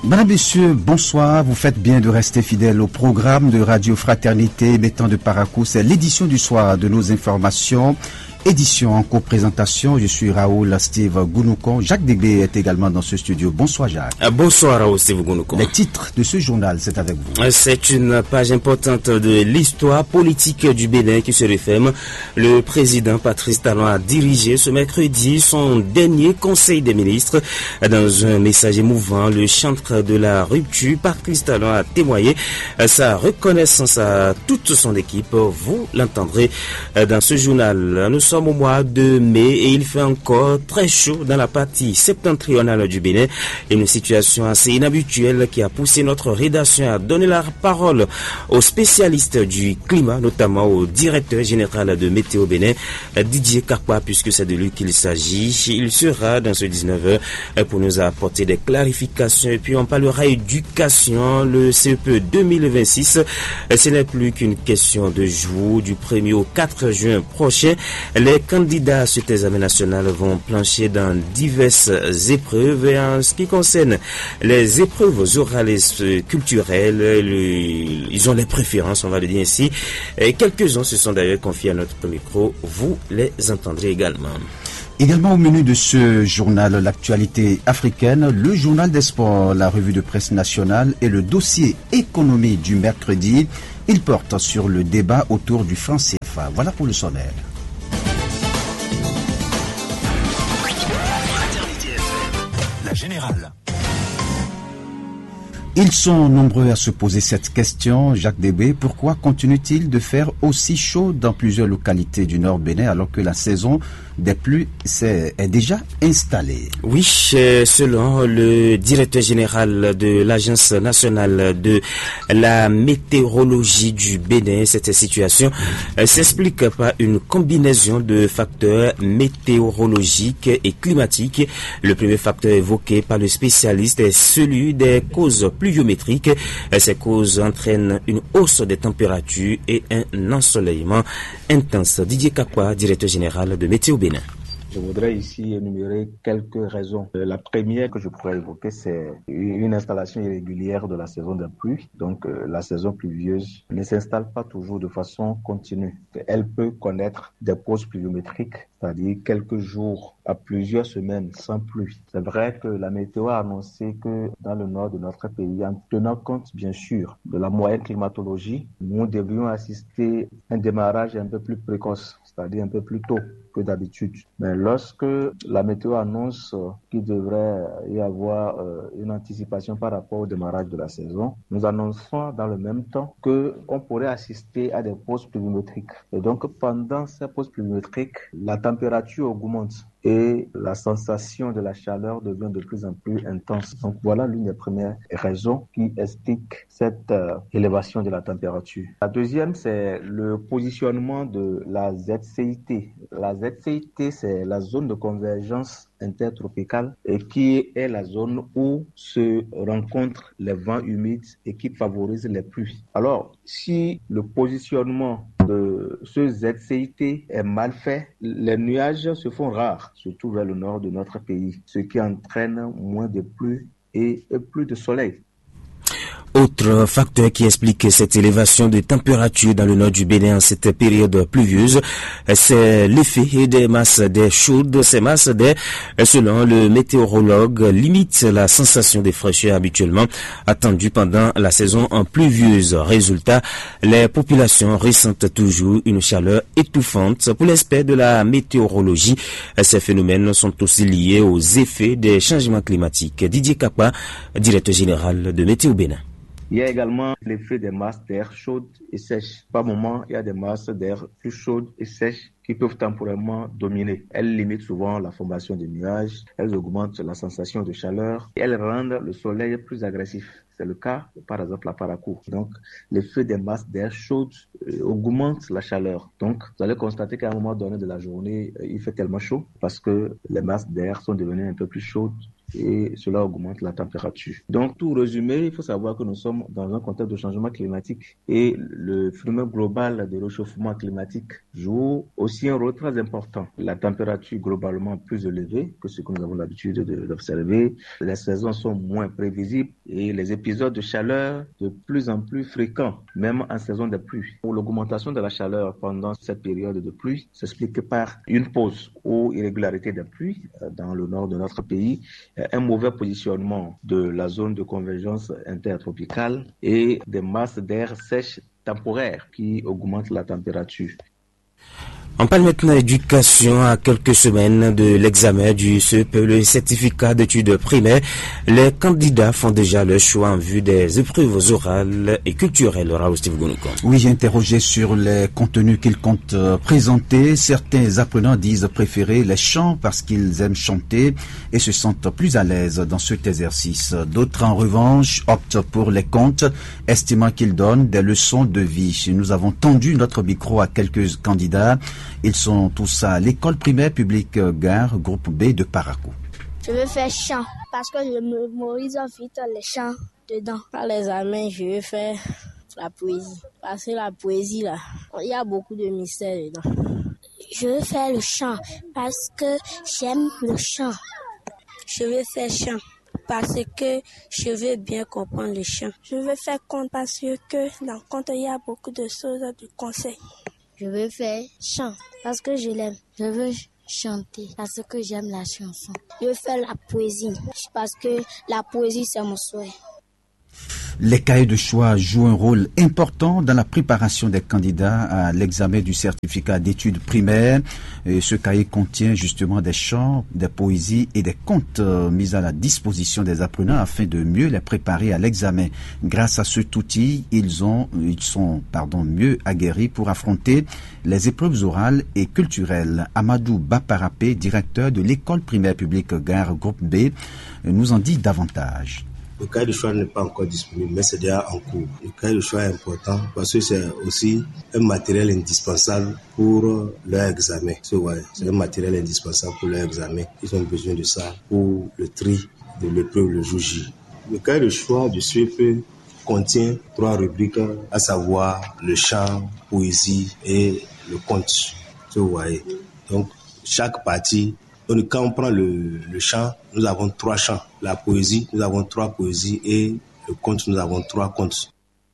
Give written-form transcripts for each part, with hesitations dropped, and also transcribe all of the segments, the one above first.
Madame, Messieurs, bonsoir. Vous faites bien de rester fidèles au programme de Radio Fraternité émettant de Parakou. C'est l'édition du soir de nos informations. Édition en coprésentation. Je suis Raoul Steve Gounoucon. Jacques Débé est également dans ce studio. Bonsoir Jacques. Bonsoir Raoul Steve Gounoucon. Les titres de ce journal, c'est avec vous. C'est une page importante de l'histoire politique du Bénin qui se referme. Le président Patrice Talon a dirigé ce mercredi son dernier conseil des ministres. Dans un message émouvant, le chantre de la rupture, Patrice Talon a témoigné sa reconnaissance à toute son équipe. Vous l'entendrez dans ce journal. Nous sommes au mois de mai et il fait encore très chaud dans la partie septentrionale du Bénin. Une situation assez inhabituelle qui a poussé notre rédaction à donner la parole aux spécialistes du climat, notamment au directeur général de Météo Bénin, Didier Kakwa, puisque c'est de lui qu'il s'agit. Il sera dans ce 19h pour nous apporter des clarifications. Et puis on parlera éducation, le CEP 2026. Ce n'est plus qu'une question de jour, du 1er au 4 juin prochain. Les candidats sur l'examen national vont plancher dans diverses épreuves. Et en ce qui concerne les épreuves orales et culturelles, ils ont les préférences, on va le dire ainsi. Et quelques-uns se sont d'ailleurs confiés à notre micro. Vous les entendrez également. Également au menu de ce journal, l'actualité africaine, le journal des sports, la revue de presse nationale et le dossier économie du mercredi. Il porte sur le débat autour du franc CFA. Voilà pour le sommaire. Général. Ils sont nombreux à se poser cette question, Jacques Débé. Pourquoi continue-t-il de faire aussi chaud dans plusieurs localités du Nord Bénin alors que la saison des pluies est déjà installée? Oui, selon le directeur général de l'Agence nationale de la météorologie du Bénin, cette situation s'explique par une combinaison de facteurs météorologiques et climatiques. Le premier facteur évoqué par le spécialiste est celui des causes pluviométriques. Ces causes entraînent une hausse des températures et un ensoleillement intense. Didier Kakwa, directeur général de Météo Bénin. Je voudrais ici énumérer quelques raisons. La première que je pourrais évoquer, c'est une installation irrégulière de la saison des pluies. Donc, la saison pluvieuse ne s'installe pas toujours de façon continue. Elle peut connaître des pauses pluviométriques, c'est-à-dire quelques jours à plusieurs semaines sans pluie. C'est vrai que la météo a annoncé que dans le nord de notre pays, en tenant compte bien sûr de la moyenne climatologie, nous devrions assister à un démarrage un peu plus précoce, c'est-à-dire un peu plus tôt que d'habitude. Mais lorsque la météo annonce qu'il devrait y avoir une anticipation par rapport au démarrage de la saison, nous annonçons dans le même temps qu'on pourrait assister à des pauses pluviométriques. Et donc pendant ces pauses pluviométriques, la température augmente et la sensation de la chaleur devient de plus en plus intense. Donc voilà l'une des premières raisons qui explique cette élévation de la température. La deuxième, c'est le positionnement de la ZCIT. La ZCIT, c'est la zone de convergence intertropicale et qui est la zone où se rencontrent les vents humides et qui favorisent les pluies. Alors, si le positionnement de ce ZCIT est mal fait, les nuages se font rares, surtout vers le nord de notre pays, ce qui entraîne moins de pluie et plus de soleil. Autre facteur qui explique cette élévation de température dans le nord du Bénin en cette période pluvieuse, c'est l'effet des masses d'air chaudes. Ces masses d'air, selon le météorologue, limitent la sensation de fraîcheur habituellement attendue pendant la saison pluvieuse. Résultat, les populations ressentent toujours une chaleur étouffante. Pour l'expert de la météorologie, ces phénomènes sont aussi liés aux effets des changements climatiques. Didier Kakwa, directeur général de Météo Bénin. Il y a également l'effet des masses d'air chaudes et sèches. Par moment, il y a des masses d'air plus chaudes et sèches qui peuvent temporairement dominer. Elles limitent souvent la formation des nuages, elles augmentent la sensation de chaleur et elles rendent le soleil plus agressif. C'est le cas, par exemple, à Parakou. Donc, l'effet des masses d'air chaudes augmente la chaleur. Donc, vous allez constater qu'à un moment donné de la journée, il fait tellement chaud parce que les masses d'air sont devenues un peu plus chaudes et cela augmente la température. Donc, tout résumé, il faut savoir que nous sommes dans un contexte de changement climatique et le phénomène global de réchauffement climatique joue aussi un rôle très important. La température globalement plus élevée que ce que nous avons l'habitude d'observer. Les saisons sont moins prévisibles et les épisodes de chaleur de plus en plus fréquents, même en saison de pluie. L'augmentation de la chaleur pendant cette période de pluie s'explique par une pause ou irrégularité des pluies dans le nord de notre pays, un mauvais positionnement de la zone de convergence intertropicale et des masses d'air sèches temporaires qui augmentent la température. On parle maintenant d'éducation. À quelques semaines de l'examen du CEP, le certificat d'études primaires. Les candidats font déjà le choix en vue des épreuves orales et culturelles. Oui, j'ai interrogé sur les contenus qu'ils comptent présenter. Certains apprenants disent préférer les chants parce qu'ils aiment chanter et se sentent plus à l'aise dans cet exercice. D'autres, en revanche, optent pour les contes, estimant qu'ils donnent des leçons de vie. Nous avons tendu notre micro à quelques candidats. Ils sont tous à l'école primaire publique Gare, groupe B de Parakou. Je veux faire chant parce que je mémorise vite les chants dedans. Par l'examen, je veux faire la poésie. Parce que la poésie, là, il y a beaucoup de mystères dedans. Je veux faire le chant parce que j'aime le chant. Je veux faire chant parce que je veux bien comprendre le chant. Je veux faire conte parce que dans le conte, il y a beaucoup de choses de conseils. Je veux faire chant parce que je l'aime. Je veux chanter parce que j'aime la chanson. Je veux faire la poésie parce que la poésie, c'est mon souhait. Les cahiers de choix jouent un rôle important dans la préparation des candidats à l'examen du certificat d'études primaires. Et ce cahier contient justement des chants, des poésies et des contes mis à la disposition des apprenants afin de mieux les préparer à l'examen. Grâce à cet outil, ils sont mieux aguerris pour affronter les épreuves orales et culturelles. Amadou Baparapé, directeur de l'école primaire publique Gare Groupe B, nous en dit davantage. Le cahier de choix n'est pas encore disponible, mais c'est déjà en cours. Le cahier de choix est important parce que c'est aussi un matériel indispensable pour leur examen. C'est un matériel indispensable pour leur examen. Ils ont besoin de ça pour le tri de l'épreuve le jour J. Le cahier de choix du CEP contient 3 rubriques, à savoir le chant, poésie et le conte. Donc, chaque partie. Donc, quand on prend le chant, nous avons 3 chants. La poésie, nous avons 3 poésies et le conte, nous avons 3 contes.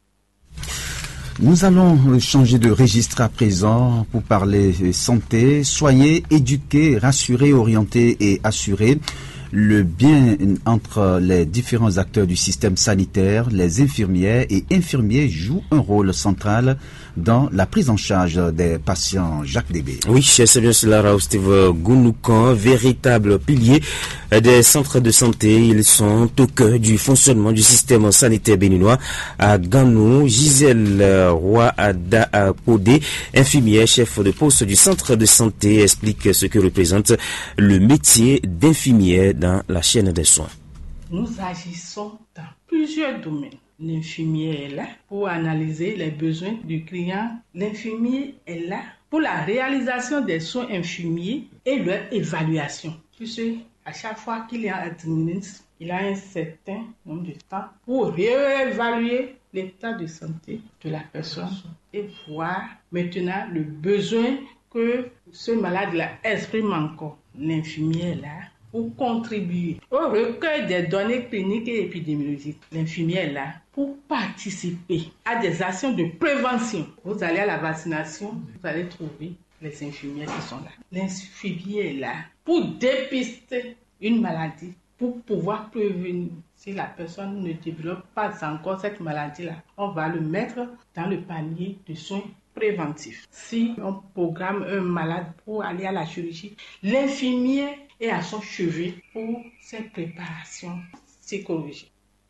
Nous allons changer de registre à présent pour parler santé. Soyez éduqués, rassurés, orientés et assurés. Le bien entre les différents acteurs du système sanitaire, les infirmières et infirmiers jouent un rôle central dans la prise en charge des patients. Jacques Débé. Oui, c'est bien cela, Raoul Steve Gounoukan, véritable pilier des centres de santé. Ils sont au cœur du fonctionnement du système sanitaire béninois. À Ganou, Gisèle Roy-Ada-Podé, infirmière, chef de poste du centre de santé, explique ce que représente le métier d'infirmière dans la chaîne des soins. Nous agissons dans plusieurs domaines. L'infirmier est là pour analyser les besoins du client. L'infirmier est là pour la réalisation des soins infirmiers et leur évaluation. Puisque à chaque fois qu'il y a un administre, il a un certain nombre de temps pour réévaluer l'état de santé de la personne et voir maintenant le besoin que ce malade-là exprime encore. L'infirmier est là pour contribuer au recueil des données cliniques et épidémiologiques. L'infirmier est là pour participer à des actions de prévention. Vous allez à la vaccination, vous allez trouver les infirmières qui sont là. L'infirmier est là pour dépister une maladie, pour pouvoir prévenir. Si la personne ne développe pas encore cette maladie-là, on va le mettre dans le panier de soins préventifs. Si on programme un malade pour aller à la chirurgie, l'infirmier est à son chevet pour cette préparation psychologique.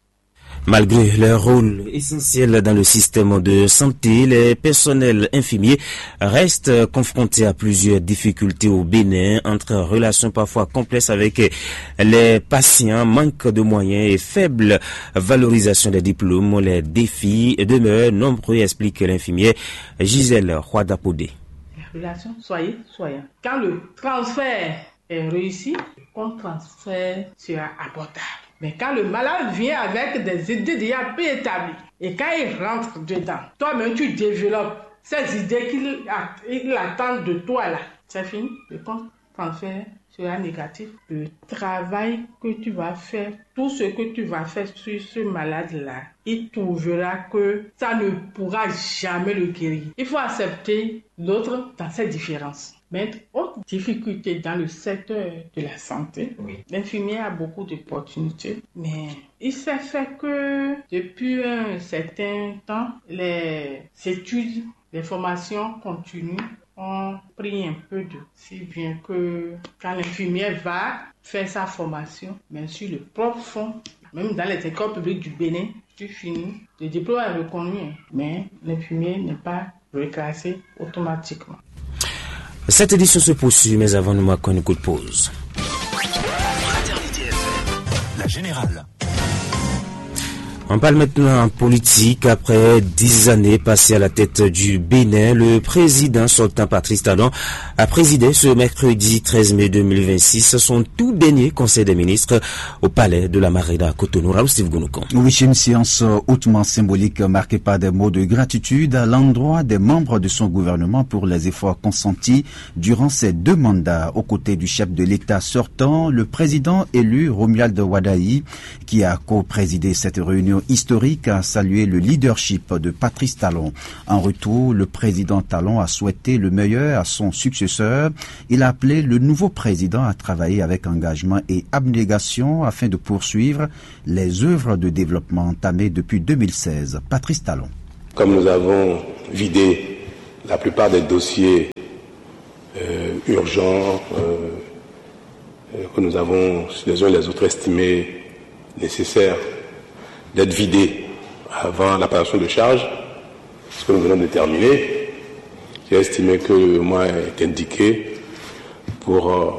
Malgré leur rôle essentiel dans le système de santé, les personnels infirmiers restent confrontés à plusieurs difficultés au Bénin, entre relations parfois complexes avec les patients, manque de moyens et faible valorisation des diplômes. Les défis demeurent nombreux, explique l'infirmière Gisèle Roy-Ada-Podé. Les relations, soyez soignants. Quand le transfert est réussi, on transfère sera abordable. Mais quand le malade vient avec des idées déjà préétablies et quand il rentre dedans, toi-même tu développes ces idées qu'il attend de toi là, c'est fini. Le transfert sera négatif. Le travail que tu vas faire, tout ce que tu vas faire sur ce malade-là, il trouvera que ça ne pourra jamais le guérir. Il faut accepter l'autre dans ses différences. Mais autre difficulté dans le secteur de la santé, l'infirmier a beaucoup d'opportunités, mais il s'est fait que depuis un certain temps, les études, les formations continues ont pris un peu de, si bien que quand l'infirmière va faire sa formation, mais sur le propre fond, même dans les écoles publiques du Bénin, tu finis, le diplôme est reconnu, mais l'infirmier n'est pas reclassé automatiquement. Cette édition se poursuit, mais avant, nous marquons une coup de pause. La générale. On parle maintenant en politique. Après 10 années passées à la tête du Bénin, le président Sultan Patrice Talon a présidé ce mercredi 13 mai 2026 son tout dernier conseil des ministres au palais de la Marina à Cotonou. Raoul Steve Gounoukan. Oui, c'est une séance hautement symbolique marquée par des mots de gratitude à l'endroit des membres de son gouvernement pour les efforts consentis durant ces 2 mandats. Aux côtés du chef de l'État sortant, le président élu Romuald Wadaï, qui a co-présidé cette réunion historique, a salué le leadership de Patrice Talon. En retour, le président Talon a souhaité le meilleur à son successeur. Il a appelé le nouveau président à travailler avec engagement et abnégation afin de poursuivre les œuvres de développement entamées depuis 2016. Patrice Talon. Comme nous avons vidé la plupart des dossiers urgents que nous avons les uns et les autres estimés nécessaires d'être vidé avant la passation de charge, ce que nous venons de terminer, j'ai estimé que le mois est indiqué pour